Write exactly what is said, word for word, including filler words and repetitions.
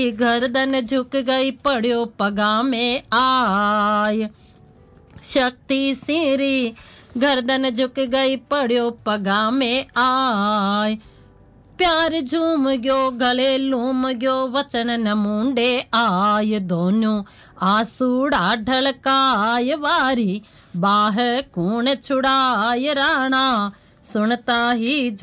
गर्दन झुक गई पड़ियो पगा में आय। शक्ति सिरी गर्दन झुक गई पड़ियो पगा में आय। प्यार झूम गयो गले लूम गयो वचन न मुंडे आय। दोनों आसूड़ा ढलकाय वारी बाह कूण छुड़ाय राणा सुनता ही